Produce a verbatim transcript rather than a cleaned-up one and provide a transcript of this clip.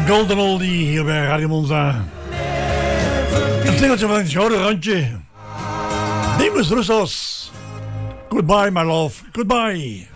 Golden Oldie hier bij Radio Monza. Een singeltje van een gouden randje. Demus Roussos. Goodbye, my love. Goodbye.